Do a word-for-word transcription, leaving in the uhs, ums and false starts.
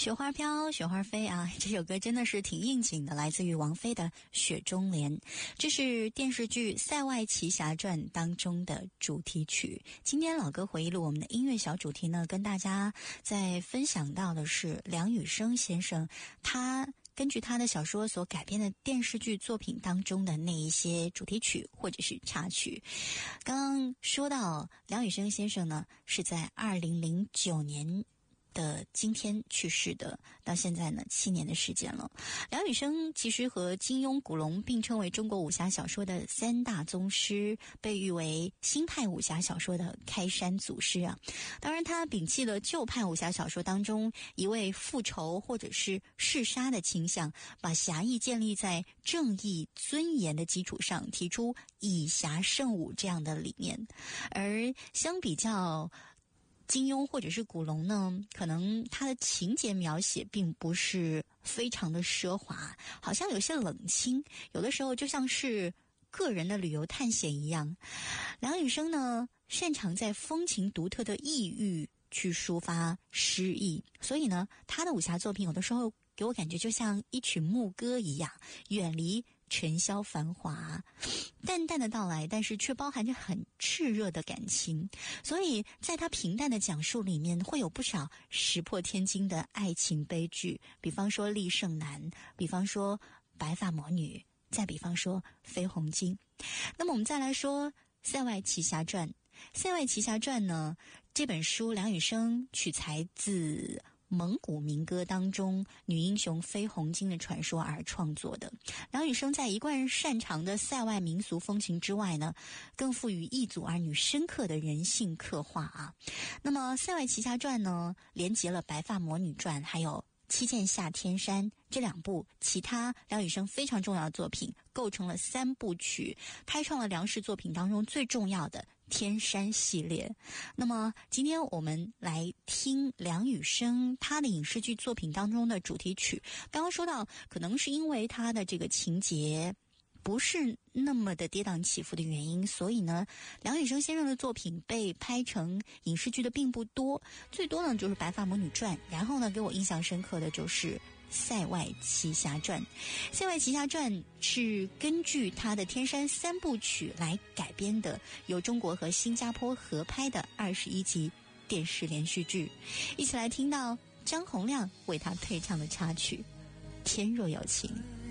雪花飘，雪花飞啊！这首歌真的是挺应景的，来自于王菲的《雪中莲》，这是电视剧《塞外奇侠传》当中的主题曲。今天老歌回忆录我们的音乐小主题呢，跟大家在分享到的是梁羽生先生，他根据他的小说所改编的电视剧作品当中的那一些主题曲或者是插曲。刚刚说到梁羽生先生呢，是在二零零九年的今天去世的，到现在呢七年的时间了。梁羽生其实和金庸、古龙并称为中国武侠小说的三大宗师，被誉为新派武侠小说的开山祖师啊。当然他摒弃了旧派武侠小说当中一味复仇或者是弑杀的倾向，把侠义建立在正义尊严的基础上，提出以侠胜武这样的理念。而相比较金庸或者是古龙呢，可能他的情节描写并不是非常的奢华，好像有些冷清，有的时候就像是个人的旅游探险一样。梁羽生呢，擅长在风情独特的异域去抒发诗意，所以呢，他的武侠作品有的时候给我感觉就像一曲牧歌一样，远离尘嚣繁华，淡淡的到来，但是却包含着很炽热的感情。所以在他平淡的讲述里面，会有不少石破天惊的爱情悲剧，比方说厉胜男，比方说白发魔女，再比方说飞鸿经。那么我们再来说《塞外奇侠传》。《塞外奇侠传》呢，这本书梁羽生取材自蒙古民歌当中女英雄飞鸿经的传说而创作的。梁羽生在一贯擅长的塞外民俗风情之外呢，更赋予异族儿女深刻的人性刻画啊。那么《塞外奇侠传》呢，连结了《白发魔女传》还有七剑下天山这两部其他梁羽生非常重要的作品，构成了三部曲，开创了梁氏作品当中最重要的天山系列。那么今天我们来听梁羽生他的影视剧作品当中的主题曲。刚刚说到，可能是因为他的这个情节不是那么的跌宕起伏的原因，所以呢，梁羽生先生的作品被拍成影视剧的并不多，最多呢就是《白发魔女传》，然后呢给我印象深刻的就是《塞外奇侠传》。《塞外奇侠传》是根据他的天山三部曲来改编的，由中国和新加坡合拍的二十一集电视连续剧。一起来听到张洪量为他配唱的插曲《天若有情》。